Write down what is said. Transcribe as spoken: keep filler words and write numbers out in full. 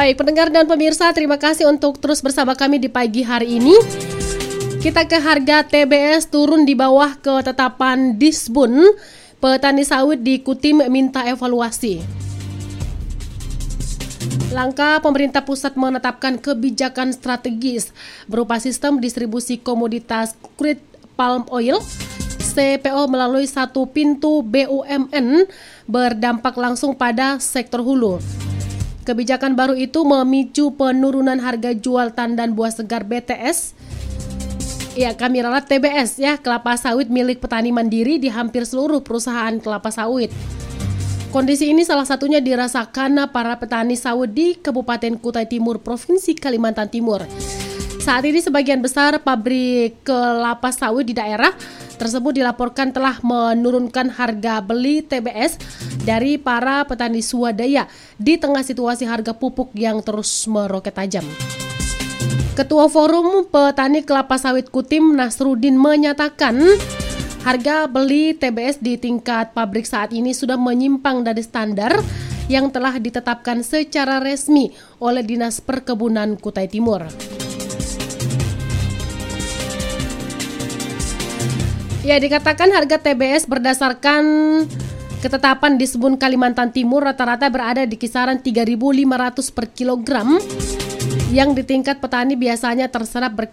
Baik, pendengar dan pemirsa, terima kasih untuk terus bersama kami di pagi hari ini. Kita ke harga T B S turun di bawah ketetapan Disbun. Petani sawit di Kutim minta evaluasi. Langkah pemerintah pusat menetapkan kebijakan strategis berupa sistem distribusi komoditas crude palm oil C P O melalui satu pintu B U M N berdampak langsung pada sektor hulu. Kebijakan baru itu memicu penurunan harga jual tandan buah segar B T S. Ya, kami ralat T B S ya, kelapa sawit milik petani mandiri di hampir seluruh perusahaan kelapa sawit. Kondisi ini salah satunya dirasakan para petani sawit di Kabupaten Kutai Timur, Provinsi Kalimantan Timur. Saat ini sebagian besar pabrik kelapa sawit di daerah tersebut dilaporkan telah menurunkan harga beli T B S dari para petani swadaya di tengah situasi harga pupuk yang terus meroket tajam. Ketua Forum Petani Kelapa Sawit Kutim Nasruddin menyatakan harga beli T B S di tingkat pabrik saat ini sudah menyimpang dari standar yang telah ditetapkan secara resmi oleh Dinas Perkebunan Kutai Timur. Ya, dikatakan harga T B S berdasarkan ketetapan Disbun Kalimantan Timur rata-rata berada di kisaran tiga ribu lima ratus per kilogram, yang di tingkat petani biasanya terserap berkisar